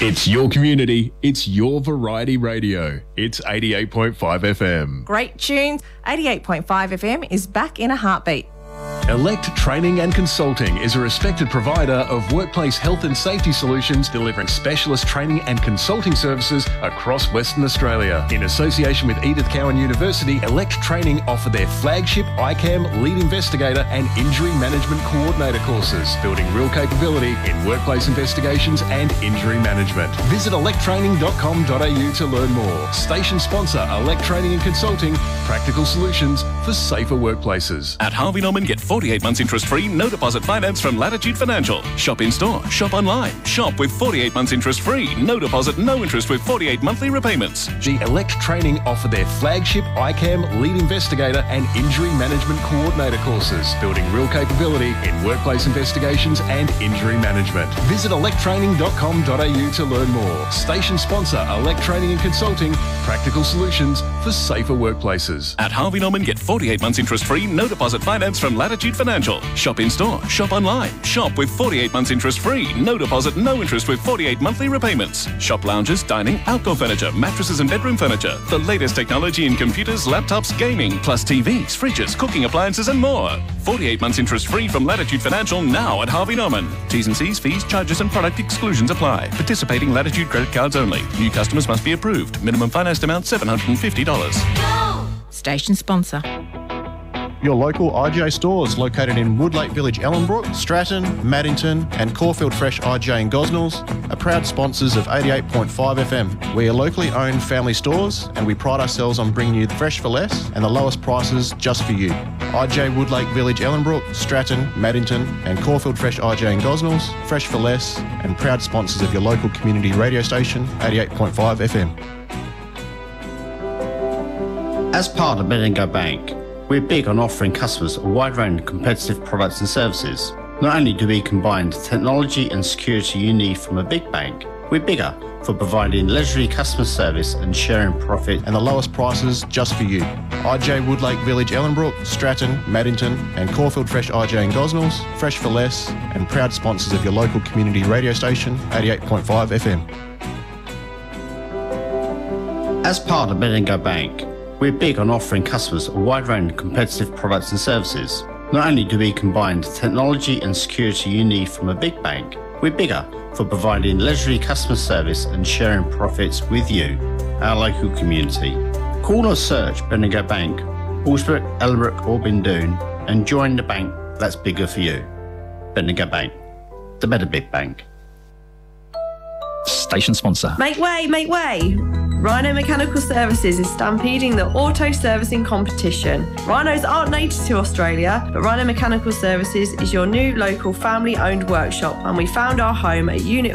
It's your community, it's your variety radio. It's 88.5 FM. Great tunes. 88.5 FM is back in a heartbeat. Elect Training and Consulting is a respected provider of workplace health and safety solutions, delivering specialist training and consulting services across Western Australia. In association with Edith Cowan University, Elect Training offer their flagship ICAM Lead Investigator and Injury Management Coordinator courses, building real capability in workplace investigations and injury management. Visit electtraining.com.au to learn more. Station sponsor Elect Training and Consulting, practical solutions for safer workplaces. At Harvey Norman, get 48 months interest-free, no deposit finance from Latitude Financial. Shop in-store, shop online. Shop with 48 months interest-free, no deposit, no interest with 48 monthly repayments. The Elect Training offer their flagship ICAM Lead Investigator and Injury Management Coordinator courses, building real capability in workplace investigations and injury management. Visit electtraining.com.au to learn more. Station sponsor Elect Training and Consulting, practical solutions for safer workplaces. At Harvey Norman, get 48 months interest-free, no deposit finance from Latitude Financial. Shop in-store, shop online. Shop with 48 months interest-free, no deposit, no interest with 48 monthly repayments. Shop lounges, dining, outdoor furniture, mattresses and bedroom furniture. The latest technology in computers, laptops, gaming, plus TVs, fridges, cooking appliances and more. 48 months interest-free from Latitude Financial now at Harvey Norman. T's and C's, fees, charges and product exclusions apply. Participating Latitude credit cards only. New customers must be approved. Minimum financed amount $750. Go! Station sponsor. Your local IGA stores located in Woodlake Village, Ellenbrook, Stratton, Maddington and Caulfield Fresh IGA in Gosnells are proud sponsors of 88.5 FM. We are locally owned family stores and we pride ourselves on bringing you fresh for less and the lowest prices just for you. IGA Woodlake Village, Ellenbrook, Stratton, Maddington and Caulfield Fresh IGA in Gosnells, fresh for less and proud sponsors of your local community radio station, 88.5 FM. As part of Bendigo Bank, we're big on offering customers a wide range of competitive products and services. Not only do we combine the technology and security you need from a big bank, we're bigger for providing leisurely customer service and sharing profit and the lowest prices just for you. IGA Woodlake Village, Ellenbrook, Stratton, Maddington and Caulfield Fresh IGA in Gosnells, fresh for less and proud sponsors of your local community radio station, 88.5 FM. As part of Bendigo Bank, we're big on offering customers a wide range of competitive products and services. Not only do we combine the technology and security you need from a big bank, we're bigger for providing leisurely customer service and sharing profits with you, our local community. Call or search Bendigo Bank, Allsbrook, Ellenbrook or Bindoon and join the bank that's bigger for you. Bendigo Bank, the better big bank. Station sponsor. Make way, make way. Rhino Mechanical Services is stampeding the auto servicing competition. Rhinos aren't native to Australia, but Rhino Mechanical Services is your new local family-owned workshop and we found our home at Unit